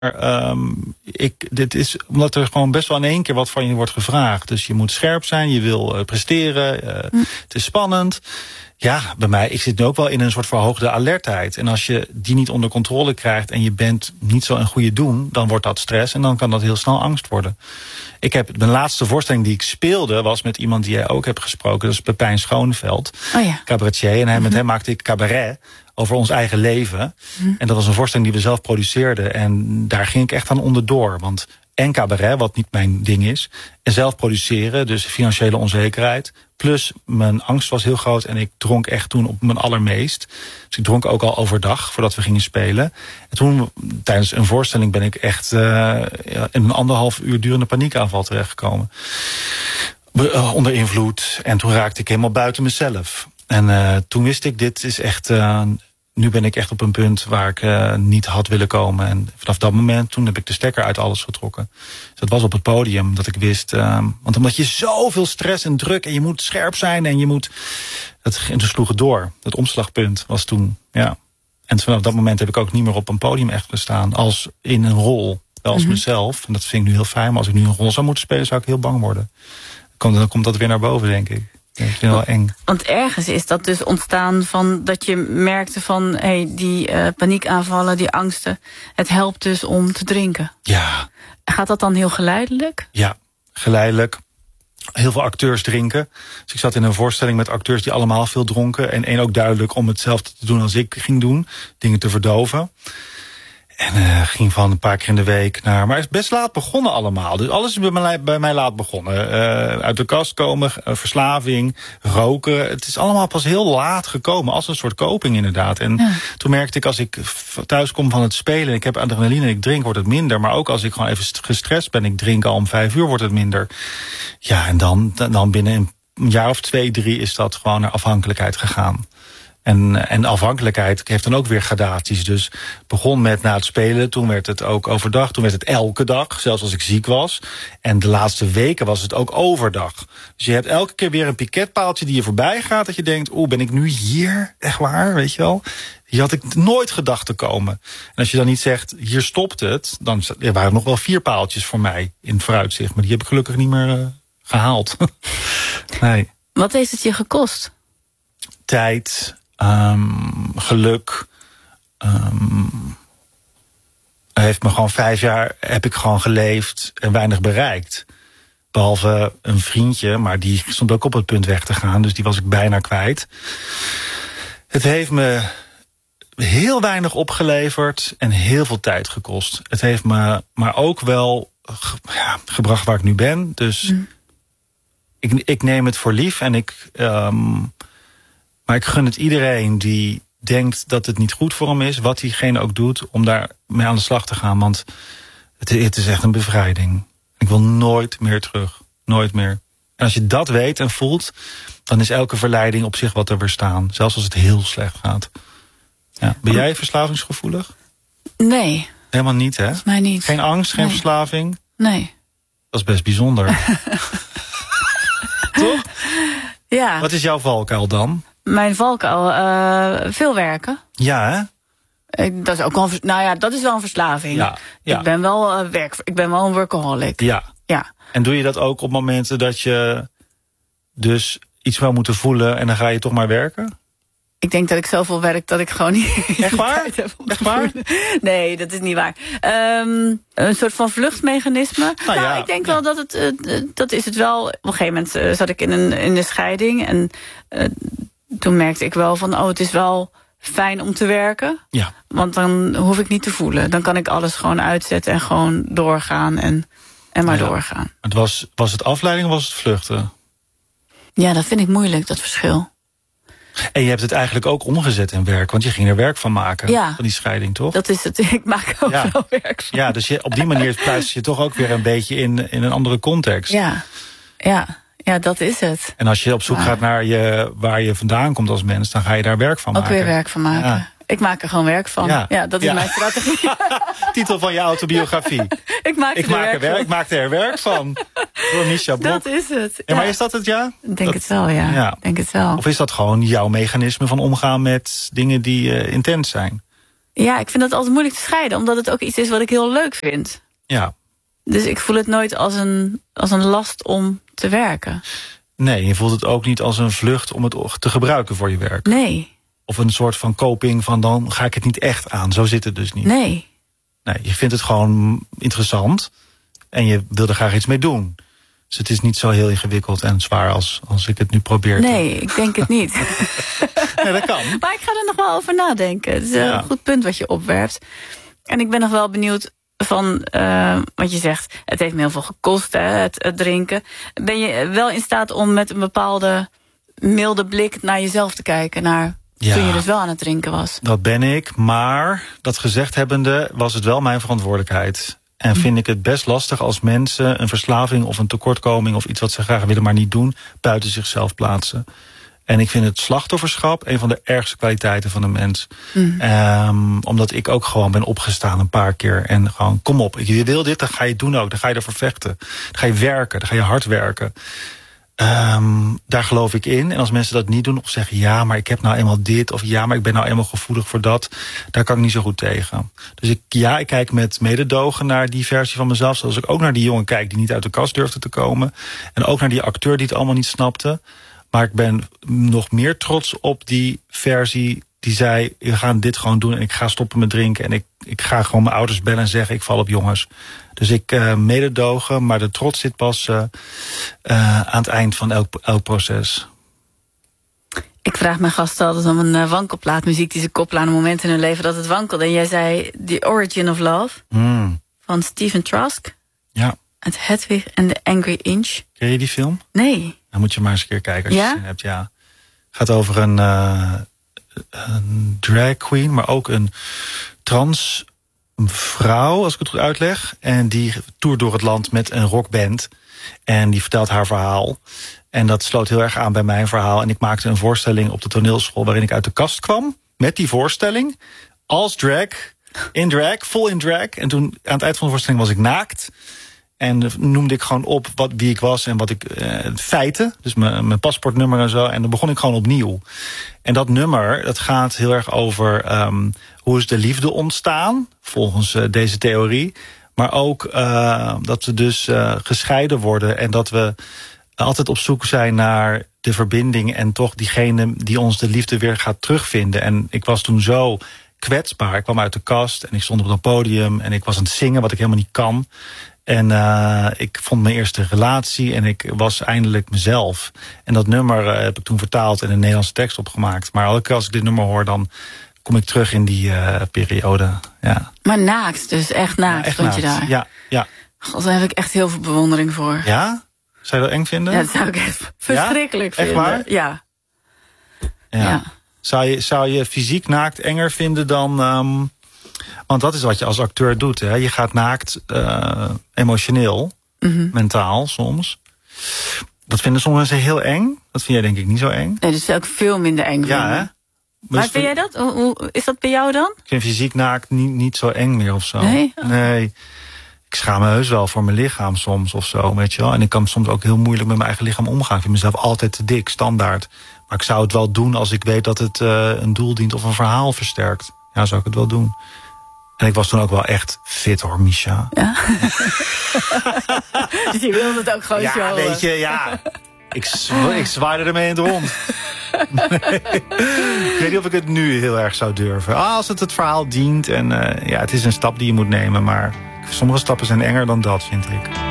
Dit is omdat er gewoon best wel in één keer wat van je wordt gevraagd. Dus je moet scherp zijn, je wil presteren, het is spannend. Ja, bij mij, ik zit nu ook wel in een soort verhoogde alertheid. En als je die niet onder controle krijgt en je bent niet zo een goede doen, dan wordt dat stress en dan kan dat heel snel angst worden. Mijn laatste voorstelling die ik speelde was met iemand die jij ook hebt gesproken. Dat is Pepijn Schooneveld, cabaretier. En met hem maakte ik cabaret over ons eigen leven. En dat was een voorstelling die we zelf produceerden. En daar ging ik echt aan onderdoor. Want en cabaret, wat niet mijn ding is. En zelf produceren, dus financiële onzekerheid. Plus mijn angst was heel groot en ik dronk echt toen op mijn allermeest. Dus ik dronk ook al overdag voordat we gingen spelen. En toen, tijdens een voorstelling, ben ik echt in een 1,5 uur durende paniekaanval terechtgekomen. Onder invloed. En toen raakte ik helemaal buiten mezelf. En toen wist ik, dit is echt... nu ben ik echt op een punt waar ik niet had willen komen. En vanaf dat moment, toen heb ik de stekker uit alles getrokken. Dus dat was op het podium dat ik wist... want omdat je zoveel stress en druk en je moet scherp zijn en je moet... En toen sloeg het door. Dat omslagpunt was toen, ja. En vanaf dat moment heb ik ook niet meer op een podium echt gestaan. Als in een rol, wel als mezelf. En dat vind ik nu heel fijn. Maar als ik nu een rol zou moeten spelen, zou ik heel bang worden. Dan komt dat weer naar boven, denk ik. Ja, ik vind het wel eng. Want ergens is dat dus ontstaan van dat je merkte van die paniekaanvallen, die angsten. Het helpt dus om te drinken. Ja. Gaat dat dan heel geleidelijk? Ja, geleidelijk. Heel veel acteurs drinken. Dus ik zat in een voorstelling met acteurs die allemaal veel dronken. En één ook duidelijk om hetzelfde te doen als ik ging doen. Dingen te verdoven. En ging van een paar keer in de week naar... Maar het is best laat begonnen allemaal. Dus alles is bij mij laat begonnen. Uit de kast komen, verslaving, roken. Het is allemaal pas heel laat gekomen. Als een soort coping inderdaad. En toen merkte ik, als ik thuis kom van het spelen... ik heb adrenaline en ik drink, wordt het minder. Maar ook als ik gewoon even gestrest ben... ik drink al om 5 uur, wordt het minder. Ja, en dan binnen een jaar of 2, 3 is dat gewoon naar afhankelijkheid gegaan. En afhankelijkheid heeft dan ook weer gradaties. Dus begon met na het spelen, toen werd het ook overdag. Toen werd het elke dag, zelfs als ik ziek was. En de laatste weken was het ook overdag. Dus je hebt elke keer weer een piketpaaltje die je voorbij gaat. Dat je denkt, ben ik nu hier? Echt waar, weet je wel? Hier had ik nooit gedacht te komen. En als je dan niet zegt, hier stopt het... dan er waren nog wel 4 paaltjes voor mij in het vooruitzicht. Maar die heb ik gelukkig niet meer gehaald. Nee. Wat heeft het je gekost? Tijd... geluk. Heeft me gewoon 5 jaar heb ik gewoon geleefd en weinig bereikt. Behalve een vriendje, maar die stond ook op het punt weg te gaan. Dus die was ik bijna kwijt. Het heeft me heel weinig opgeleverd en heel veel tijd gekost. Het heeft me maar ook wel gebracht waar ik nu ben. Dus ik neem het voor lief en maar ik gun het iedereen die denkt dat het niet goed voor hem is... wat diegene ook doet, om daar mee aan de slag te gaan. Want het is echt een bevrijding. Ik wil nooit meer terug. Nooit meer. En als je dat weet en voelt... dan is elke verleiding op zich wat er weer staan. Zelfs als het heel slecht gaat. Ja. Ben jij verslavingsgevoelig? Nee. Helemaal niet, hè? Volgens mij niet. Geen angst, geen verslaving? Nee. Dat is best bijzonder. Toch? Ja. Wat is jouw valkuil dan? Mijn valkuil, veel werken. Ja, hè? Dat is ook dat is wel een verslaving. Ja. Ik ben wel ik ben wel een workaholic. Ja. En doe je dat ook op momenten dat je dus iets zou moeten voelen en dan ga je toch maar werken? Ik denk dat ik zoveel werk dat ik gewoon niet Echt waar? tijd heb om te Echt waar? voelen. Nee, dat is niet waar. Een soort van vluchtmechanisme. Ik denk wel dat dat is het wel. Op een gegeven moment zat ik in de scheiding en toen merkte ik wel van, het is wel fijn om te werken. Ja. Want dan hoef ik niet te voelen. Dan kan ik alles gewoon uitzetten en gewoon doorgaan en maar doorgaan. Was het afleiding of was het vluchten? Ja, dat vind ik moeilijk, dat verschil. En je hebt het eigenlijk ook omgezet in werk, want je ging er werk van maken. Ja. Van die scheiding, toch? Dat is het. Ik maak er ook wel werk van. Ja, dus op die manier plaats je toch ook weer een beetje in een andere context. Ja, dat is het. En als je op zoek gaat naar waar je vandaan komt als mens, dan ga je daar werk van maken. Ook weer werk van maken. Ja. Ik maak er gewoon werk van. Ja, dat is mijn strategie. Titel van je autobiografie. Ik maak er werk van. Door Misha Blok. Dat is het. Ja, maar is dat het, Ik denk het wel, Denk het wel. Of is dat gewoon jouw mechanisme van omgaan met dingen die intens zijn? Ja, ik vind dat altijd moeilijk te scheiden. Omdat het ook iets is wat ik heel leuk vind. Ja. Dus ik voel het nooit als een last om te werken. Nee, je voelt het ook niet als een vlucht om het te gebruiken voor je werk. Nee. Of een soort van coping van dan ga ik het niet echt aan. Zo zit het dus niet. Nee. Nee, je vindt het gewoon interessant. En je wil er graag iets mee doen. Dus het is niet zo heel ingewikkeld en zwaar als ik het nu probeer. Nee, ik denk het niet. Nee, dat kan. Maar ik ga er nog wel over nadenken. Het is een goed punt wat je opwerpt. En ik ben nog wel benieuwd van wat je zegt. Het heeft me heel veel gekost, hè, het drinken. Ben je wel in staat om met een bepaalde milde blik naar jezelf te kijken? Naar toen je dus wel aan het drinken was? Dat ben ik, maar dat gezegd hebbende was het wel mijn verantwoordelijkheid. En vind ik het best lastig als mensen een verslaving of een tekortkoming of iets wat ze graag willen maar niet doen, buiten zichzelf plaatsen. En ik vind het slachtofferschap een van de ergste kwaliteiten van een mens. Omdat ik ook gewoon ben opgestaan een paar keer. En gewoon, kom op, je wil dit, dan ga je het doen ook. Dan ga je ervoor vechten. Dan ga je werken, dan ga je hard werken. Daar geloof ik in. En als mensen dat niet doen of zeggen, ja, maar ik heb nou eenmaal dit. Of ja, maar ik ben nou eenmaal gevoelig voor dat. Daar kan ik niet zo goed tegen. Dus ik kijk met mededogen naar die versie van mezelf. Zoals ik ook naar die jongen kijk die niet uit de kast durfde te komen. En ook naar die acteur die het allemaal niet snapte. Maar ik ben nog meer trots op die versie die zei, we gaan dit gewoon doen en ik ga stoppen met drinken. En ik ga gewoon mijn ouders bellen en zeggen, ik val op jongens. Dus ik mededogen, maar de trots zit pas aan het eind van elk proces. Ik vraag mijn gasten altijd om een wankelplaatmuziek die ze koppelen aan een moment in hun leven dat het wankelde. En jij zei The Origin of Love van Stephen Trask. Ja. Het Hedwig en de Angry Inch. Ken je die film? Nee. Dan moet je maar eens een keer kijken als je zin hebt. Ja. Het gaat over een drag queen, maar ook een trans vrouw, als ik het goed uitleg. En die toert door het land met een rockband. En die vertelt haar verhaal. En dat sloot heel erg aan bij mijn verhaal. En ik maakte een voorstelling op de toneelschool waarin ik uit de kast kwam. Met die voorstelling. Als drag. In drag. Vol in drag. En toen aan het eind van de voorstelling was ik naakt. En noemde ik gewoon op wie ik was en wat ik feiten. Dus mijn paspoortnummer en zo. En dan begon ik gewoon opnieuw. En dat nummer, dat gaat heel erg over hoe is de liefde ontstaan. Volgens deze theorie. Maar ook dat we dus gescheiden worden. En dat we altijd op zoek zijn naar de verbinding. En toch diegene die ons de liefde weer gaat terugvinden. En ik was toen zo kwetsbaar. Ik kwam uit de kast en ik stond op dat podium. En ik was aan het zingen, wat ik helemaal niet kan. En ik vond mijn eerste relatie en ik was eindelijk mezelf. En dat nummer heb ik toen vertaald en een Nederlandse tekst opgemaakt. Maar elke keer als ik dit nummer hoor, dan kom ik terug in die periode. Ja. Maar naakt, dus echt naakt, echt stond naakt. je daar? Ja. God, daar heb ik echt heel veel bewondering voor. Ja? Zou je dat eng vinden? Ja, dat zou ik echt verschrikkelijk vinden. Echt waar? Ja. Zou je fysiek naakt enger vinden dan... Want dat is wat je als acteur doet. Hè? Je gaat naakt emotioneel, mentaal soms. Dat vinden sommige mensen heel eng. Dat vind jij denk ik niet zo eng. Nee, dat is ook veel minder eng. Ja, hè? Maar vind jij dat? Hoe is dat bij jou dan? Ik vind fysiek naakt niet zo eng meer of zo. Nee? Nee. Ik schaam me heus wel voor mijn lichaam soms of zo, weet je wel. En ik kan soms ook heel moeilijk met mijn eigen lichaam omgaan. Ik vind mezelf altijd te dik, standaard. Maar ik zou het wel doen als ik weet dat het een doel dient of een verhaal versterkt. Ja, zou ik het wel doen. En ik was toen ook wel echt fit hoor, Misha. Ja. Dus je wilde het ook gewoon showen. Ja, weet je, ja. Ik zwaaide ermee in het rond. Nee. Ik weet niet of ik het nu heel erg zou durven. Als het verhaal dient. En het is een stap die je moet nemen. Maar sommige stappen zijn enger dan dat, vind ik.